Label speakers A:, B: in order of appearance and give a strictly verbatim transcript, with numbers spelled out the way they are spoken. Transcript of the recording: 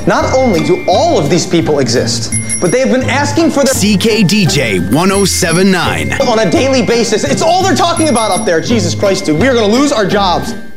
A: Not only do all of these people exist, but they have been asking for the
B: C K D J one oh seven point nine
A: on a daily basis. It's all they're talking about up there. Jesus Christ, dude. We are going to lose our jobs.